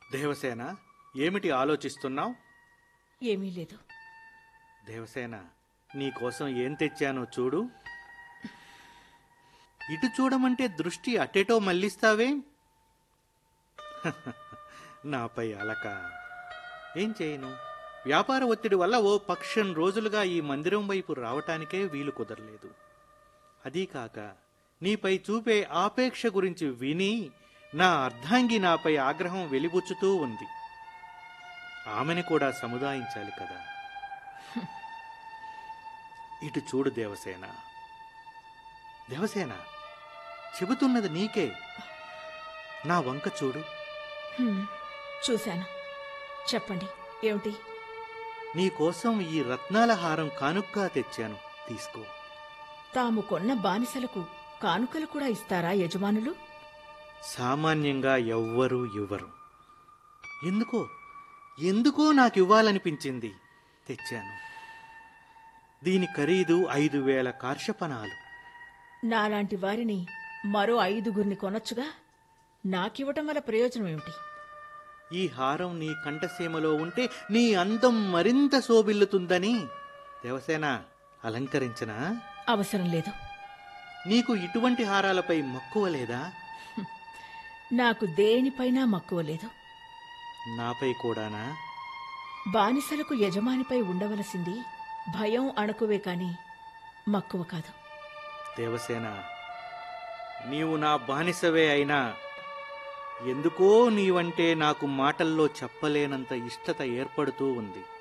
దేవసేన, ఏమిటి ఆలోచిస్తున్నావు? ఏమీ లేదు. దేవసేన, నీకోసం ఏం తెచ్చానో చూడు. ఇటు చూడమంటే దృష్టి అటేటో మళ్ళిస్తావే. నాపై అలక. ఏం చేయను? వ్యాపార ఒత్తిడి వల్ల ఓ పక్షం రోజులుగా ఈ మందిరం వైపు రావటానికే వీలు కుదరలేదు. అదీకాక నీపై చూపే ఆపేక్ష గురించి విని నా అర్ధాంగి నాపై ఆగ్రహం వెలిబుచ్చుతూ ఉంది. ఆమెని కూడా సముదాయించాలి కదా. ఇటు చూడు దేవసేన. దేవసేన, చెబుతున్నది నీకే. నా వంక చూడు. చూశాను. చెప్పండి, ఏమిటి? నీకోసం ఈ రత్నాల హారం కానుక్కా తెచ్చాను, తీసుకో. తాము కొన్న బానిసలకు కానుకలు కూడా ఇస్తారా యజమానులు? సామాన్యంగా ఎవ్వరూ ఇవ్వరు. ఎందుకో నాకివ్వాలనిపించింది, తెచ్చాను. దీని ఖరీదు 5,000 కార్షపణాలు. నాలాంటి వారిని మరో 5గురిని కొనొచ్చుగా. నాకివ్వటం వల్ల ప్రయోజనం ఏమిటి? ఈ హారం నీ కంఠసీమలో ఉంటే నీ అందం మరింత శోభిల్లుతుందని దేవసేన అలంకరించనా? అవసరం లేదు. నీకు ఇటువంటి హారాలపై మక్కువ లేదా? నాకు దేనిపైనా మక్కువ లేదు. నాపై కూడానా? బానిసలకు యజమానిపై ఉండవలసింది భయం, అణకువే కాని మక్కువ కాదు. దేవసేన, నీవు నా బానిసవే అయినా ఎందుకో నీవంటే నాకు మాటల్లో చెప్పలేనంత ఇష్టత ఏర్పడుతూ ఉంది.